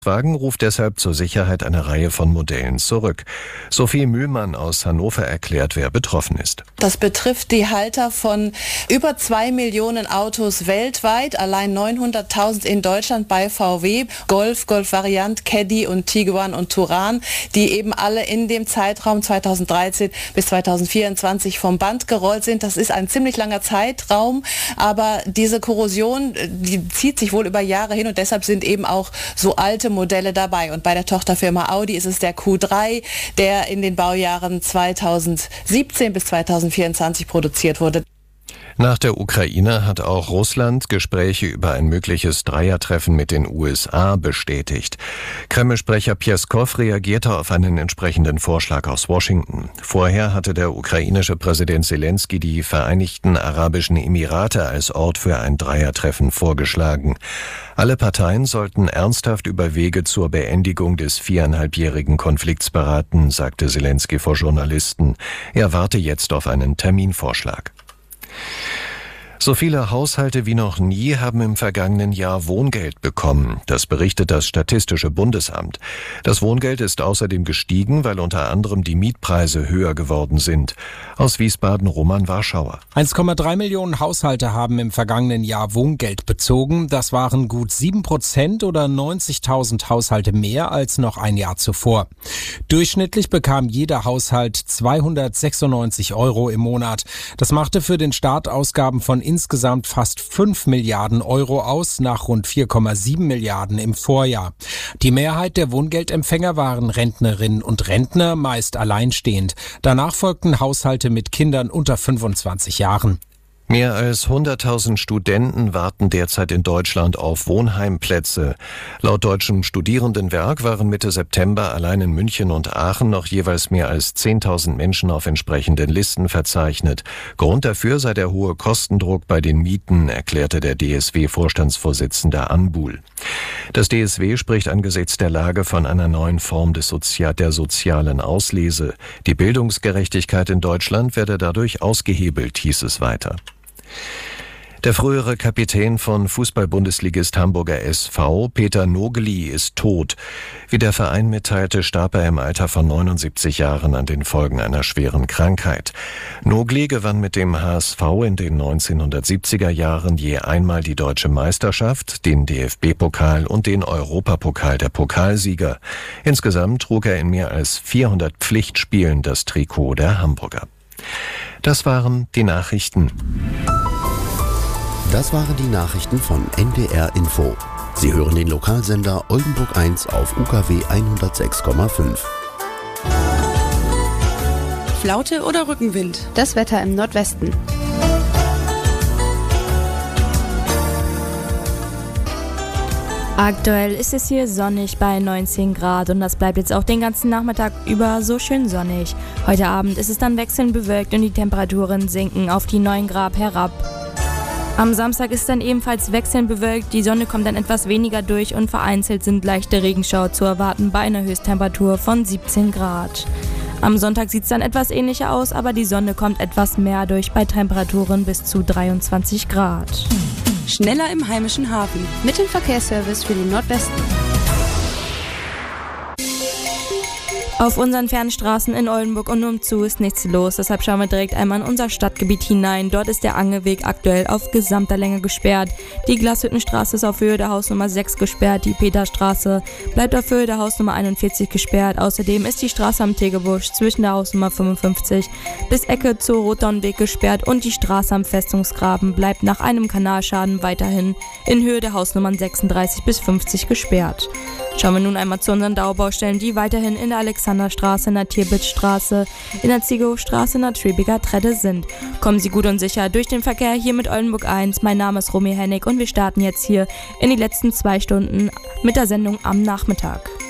Volkswagen ruft deshalb zur Sicherheit eine Reihe von Modellen zurück. Sophie Mühlmann aus Hannover erklärt, wer betroffen ist. Das betrifft die Halter von über 2 Millionen Autos weltweit, allein 900.000 in Deutschland bei VW, Golf, Golf-Variant, Caddy und Tiguan und Touran, die eben alle in dem Zeitraum 2013 bis 2024 vom Band gerollt sind. Das ist ein ziemlich langer Zeitraum, aber diese Korrosion, die zieht sich wohl über Jahre hin und deshalb sind eben auch so alte Modelle dabei. Und bei der Tochterfirma Audi ist es der Q3, der in den Baujahren 2017 bis 2024 produziert wurde. Nach der Ukraine hat auch Russland Gespräche über ein mögliches Dreiertreffen mit den USA bestätigt. Kreml-Sprecher Pjeskow reagierte auf einen entsprechenden Vorschlag aus Washington. Vorher hatte der ukrainische Präsident Selenskyj die Vereinigten Arabischen Emirate als Ort für ein Dreiertreffen vorgeschlagen. Alle Parteien sollten ernsthaft über Wege zur Beendigung des 4,5-jährigen Konflikts beraten, sagte Selenskyj vor Journalisten. Er warte jetzt auf einen Terminvorschlag. So viele Haushalte wie noch nie haben im vergangenen Jahr Wohngeld bekommen. Das berichtet das Statistische Bundesamt. Das Wohngeld ist außerdem gestiegen, weil unter anderem die Mietpreise höher geworden sind. Aus Wiesbaden Roman Warschauer. 1,3 Millionen Haushalte haben im vergangenen Jahr Wohngeld bezogen. Das waren gut 7% oder 90.000 Haushalte mehr als noch ein Jahr zuvor. Durchschnittlich bekam jeder Haushalt 296 € im Monat. Das machte für den Staat Ausgaben von insgesamt fast 5 Milliarden € aus, nach rund 4,7 Milliarden im Vorjahr. Die Mehrheit der Wohngeldempfänger waren Rentnerinnen und Rentner, meist alleinstehend. Danach folgten Haushalte mit Kindern unter 25 Jahren. Mehr als 100.000 Studenten warten derzeit in Deutschland auf Wohnheimplätze. Laut Deutschem Studierendenwerk waren Mitte September allein in München und Aachen noch jeweils mehr als 10.000 Menschen auf entsprechenden Listen verzeichnet. Grund dafür sei der hohe Kostendruck bei den Mieten, erklärte der DSW-Vorstandsvorsitzende Anbuhl. Das DSW spricht angesichts der Lage von einer neuen Form der sozialen Auslese. Die Bildungsgerechtigkeit in Deutschland werde dadurch ausgehebelt, hieß es weiter. Der frühere Kapitän von Fußball-Bundesligist Hamburger SV, Peter Nogli, ist tot. Wie der Verein mitteilte, starb er im Alter von 79 Jahren an den Folgen einer schweren Krankheit. Nogli gewann mit dem HSV in den 1970er Jahren je einmal die Deutsche Meisterschaft, den DFB-Pokal und den Europapokal der Pokalsieger. Insgesamt trug er in mehr als 400 Pflichtspielen das Trikot der Hamburger. Das waren die Nachrichten. Das waren die Nachrichten von NDR Info. Sie hören den Lokalsender Oldenburg 1 auf UKW 106,5. Flaute oder Rückenwind? Das Wetter im Nordwesten. Aktuell ist es hier sonnig bei 19 Grad und das bleibt jetzt auch den ganzen Nachmittag über so schön sonnig. Heute Abend ist es dann wechselnd bewölkt und die Temperaturen sinken auf die 9 Grad herab. Am Samstag ist es dann ebenfalls wechselnd bewölkt, die Sonne kommt dann etwas weniger durch und vereinzelt sind leichte Regenschauer zu erwarten bei einer Höchsttemperatur von 17 Grad. Am Sonntag sieht es dann etwas ähnlicher aus, aber die Sonne kommt etwas mehr durch bei Temperaturen bis zu 23 Grad. Schneller im heimischen Hafen. Mit dem Verkehrsservice für den Nordwesten. Auf unseren Fernstraßen in Oldenburg und umzu ist nichts los, deshalb schauen wir direkt einmal in unser Stadtgebiet hinein. Dort ist der Angelweg aktuell auf gesamter Länge gesperrt. Die Glashüttenstraße ist auf Höhe der Hausnummer 6 gesperrt, die Peterstraße bleibt auf Höhe der Hausnummer 41 gesperrt. Außerdem ist die Straße am Tegebusch zwischen der Hausnummer 55 bis Ecke zur Rotdornweg gesperrt und die Straße am Festungsgraben bleibt nach einem Kanalschaden weiterhin in Höhe der Hausnummern 36 bis 50 gesperrt. Schauen wir nun einmal zu unseren Dauerbaustellen, die weiterhin in der Alexanderstraße, in der Tierbitzstraße, in der Ziegelhofstraße, in der Triebiger Tredde sind. Kommen Sie gut und sicher durch den Verkehr hier mit Oldenburg 1. Mein Name ist Romy Hennig und wir starten jetzt hier in die letzten 2 Stunden mit der Sendung am Nachmittag.